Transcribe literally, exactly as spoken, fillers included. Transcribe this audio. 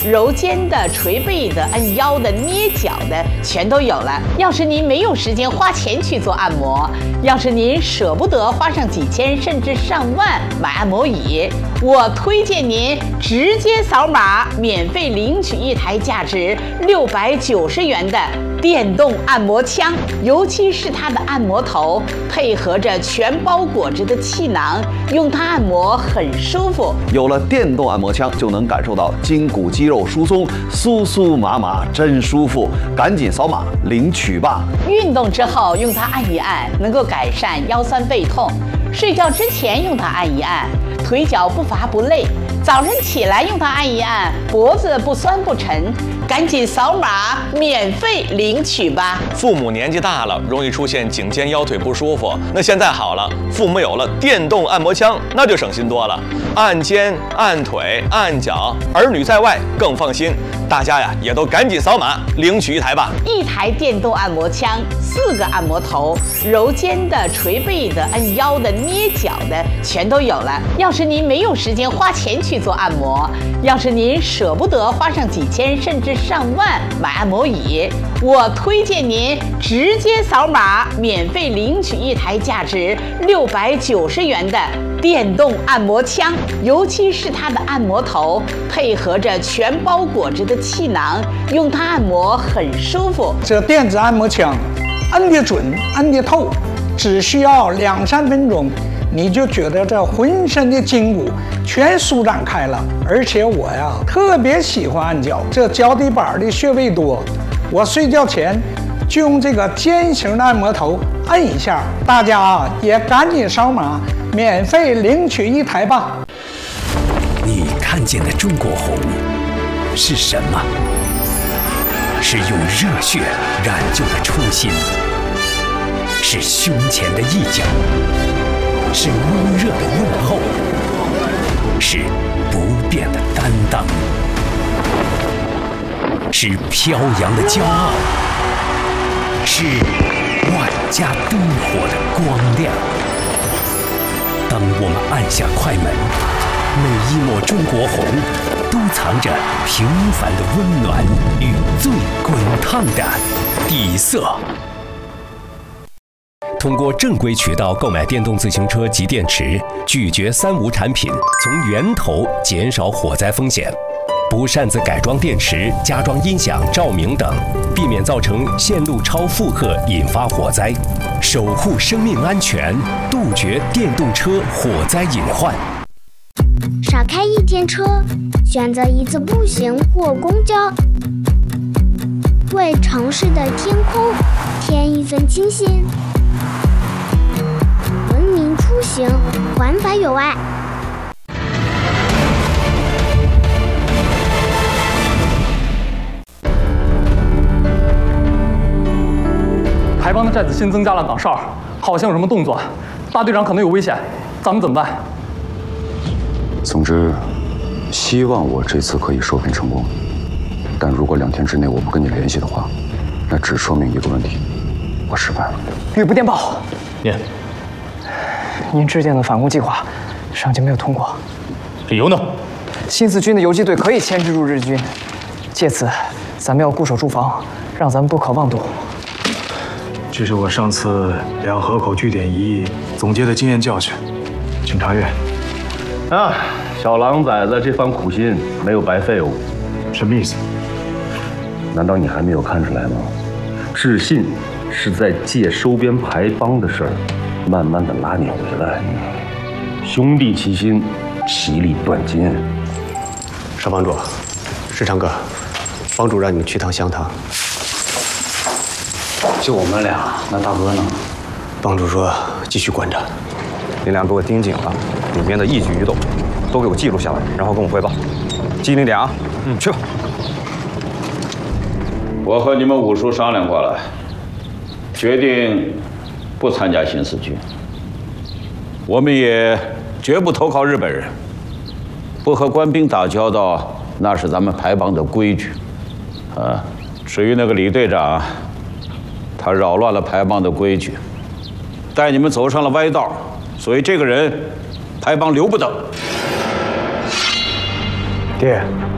揉肩的、捶背的、按腰的、捏脚的，全都有了。要是您没有时间花钱去做按摩，要是您舍不得花上几千甚至上万买按摩椅，我推荐您直接扫码免费领取一台价值六百九十元的电动按摩枪，尤其是它的按摩头配合着全包裹着的气囊，用它按摩很舒服。 有了电动按摩枪，就能感受到筋骨肌肉疏松，酥酥麻麻，真舒服。赶紧扫码领取吧！ 运动之后用它按一按，能够改善腰酸背痛；睡觉之前用它按一按，腿脚不乏不累；早晨起来用它按一按，脖子不酸不沉。赶紧扫码免费领取吧！ 父母年纪大了，容易出现颈肩腰腿不舒服，那现在好了，父母有了电动按摩枪，那就省心多了，按肩、按腿、按脚，儿女在外更放心。大家呀，也都赶紧扫码领取一台吧！ 一台电动按摩枪，四个按摩头，揉肩的、捶背的、按腰的、捏脚的，全都有了。要是您没有时间花钱去做按摩，要是您舍不得花上几千甚至上万买按摩椅，我推荐您直接扫码免费领取一台价值六百九十元的电动按摩枪，尤其是它的按摩头配合着全包裹着的气囊，用它按摩很舒服。 这电子按摩枪按得准，按得透，只需要两三分钟，你就觉得这浑身的筋骨全舒展开了。而且我呀特别喜欢按脚，这脚底板的穴位多，我睡觉前就用这个尖形的按摩头按一下。大家啊也赶紧扫码免费领取一台吧。 你看见的中国红是什么？是用热血染就的初心，是胸前的一角，是温热的问候，是不变的担当，是飘扬的骄傲，是万家灯火的光亮。当我们按下快门，每一抹中国红都藏着平凡的温暖与最滚烫的底色。通过正规渠道购买电动自行车及电池，拒绝三无产品，从源头减少火灾风险。不擅自改装电池、加装音响、照明等，避免造成线路超负荷引发火灾，守护生命安全，杜绝电动车火灾隐患。 少开一天车，选择一次步行或公交，为城市的天空添一份清新。文明出行，环保有爱。 台帮的寨子新增加了岗哨，好像有什么动作，大队长可能有危险，咱们怎么办？ 总之，希望我这次可以收编成功。但如果两天之内我不跟你联系的话，那只说明一个问题：我失败了。 吕布电报， 念。 您制定的反攻计划，上级没有通过。 理由呢？ 新四军的游击队可以牵制住日军，借此，咱们要固守驻防，让咱们不可妄动。 这是我上次两河口据点一役总结的经验教训，请查阅。 啊，小狼崽子这番苦心没有白费哦。 什么意思？ 难道你还没有看出来吗？智信是在借收编排帮的事儿，慢慢的拉你回来。兄弟齐心，其利断金。 少帮主，世昌哥，帮主让你们去趟湘塘。 就我们俩，那大哥呢？ 帮主说继续观察。 你俩给我盯紧了，里面的一举一动都给我记录下来，然后跟我汇报。机灵点啊！嗯，去吧。 我和你们五叔商量过了，决定不参加新四军。我们也绝不投靠日本人，不和官兵打交道，那是咱们排帮的规矩。啊，至于那个李队长，他扰乱了排帮的规矩，带你们走上了歪道，所以这个人排帮留不得。 爹，